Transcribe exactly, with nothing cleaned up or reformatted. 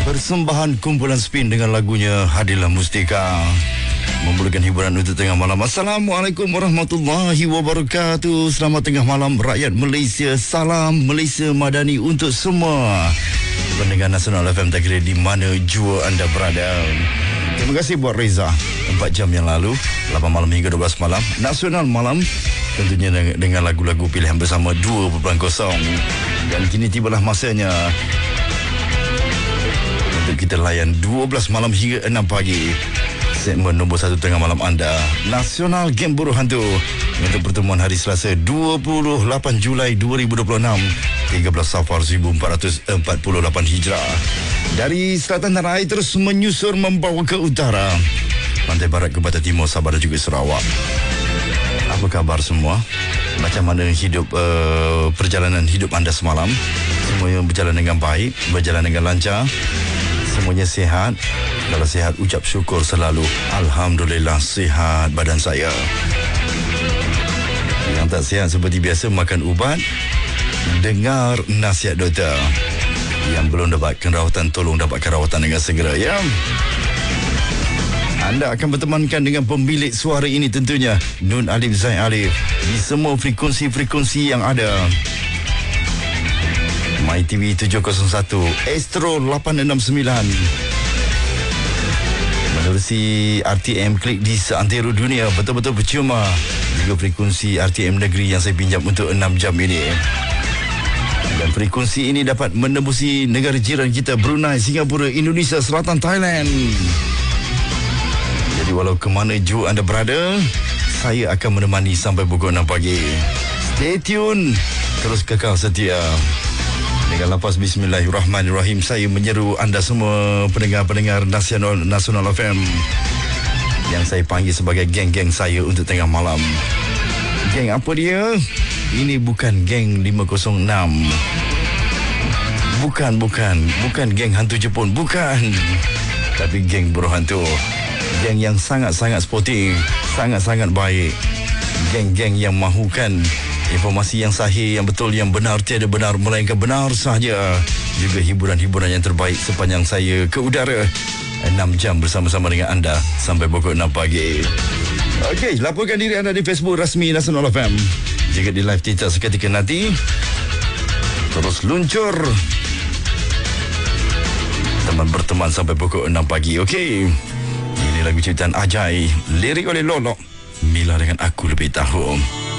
Persembahan kumpulan Spin dengan lagunya Hadilah Mustika memulakan hiburan untuk tengah malam. Assalamualaikum warahmatullahi wabarakatuh. Selamat tengah malam rakyat Malaysia. Salam Malaysia Madani untuk semua pendengar Nasional F M, tak kira di mana jua anda berada. Terima kasih buat Reza. Empat jam yang lalu, lapan malam hingga dua belas malam, Nasional Malam, tentunya dengan lagu-lagu pilihan bersama dua titik kosong. Dan kini tibalah masanya untuk kita layan dua belas malam hingga enam pagi. Segmen nombor satu tengah malam anda, Nasional Game Buruh Hantu, untuk pertemuan hari Selasa dua puluh lapan Julai dua ribu dua puluh enam, tiga belas Safar seribu empat ratus empat puluh lapan Hijrah. Dari selatan tanah air terus menyusur membawa ke utara, pantai barat ke barat timur, Sabah dan juga Sarawak. Apa khabar semua? Macam mana hidup uh, perjalanan hidup anda semalam? Semuanya berjalan dengan baik, berjalan dengan lancar, semuanya sihat. Kalau sihat, ucap syukur selalu. Alhamdulillah sihat badan saya. Yang tak sihat seperti biasa, makan ubat, dengar nasihat doktor. Yang belum dapatkan rawatan, tolong dapatkan rawatan dengan segera, ya. Anda akan bertemankan dengan pemilik suara ini tentunya, Nun Alif Zain Alif, di semua frekuensi-frekuensi yang ada. My T V tujuh kosong satu, Astro lapan enam sembilan, menerusi R T M klik di seantero dunia, betul-betul percuma. Juga frekuensi R T M negeri yang saya pinjam untuk enam jam ini. Dan frekuensi ini dapat menembusi negara jiran kita, Brunei, Singapura, Indonesia, Selatan, Thailand. Jadi walau ke mana jua anda berada, saya akan menemani sampai pukul enam pagi. Stay tune, terus kekal setia. Dengan lapas Bismillahirrahmanirrahim, saya menyeru anda semua pendengar-pendengar Nasional, Nasional F M, yang saya panggil sebagai geng-geng saya untuk tengah malam. Geng apa dia? Ini bukan geng lima kosong enam. Bukan, bukan. Bukan geng hantu Jepun. Bukan. Tapi geng buruh hantu. Geng yang sangat-sangat sporting, sangat-sangat baik. Geng-geng yang mahukan informasi yang sahih, yang betul, yang benar, tiada benar melainkan benar sahaja. Juga hiburan-hiburan yang terbaik sepanjang saya ke udara. enam jam bersama-sama dengan anda sampai pukul enam pagi. Okey, laporkan diri anda di Facebook rasmi Nasional F M. Jika di live kita seketika nanti, terus luncur teman berteman sampai pukul enam pagi. Okey, ini lagu ciptaan Ajai, lirik oleh Lolo, Mila dengan Aku Lebih Tahu.